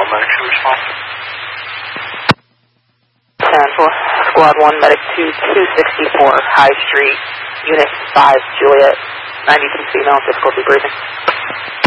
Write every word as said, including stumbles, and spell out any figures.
medic should respond. ten four, Squad one, Medic two, two sixty-four, High Street, Unit five, Juliet, ninety-two female, difficulty breathing.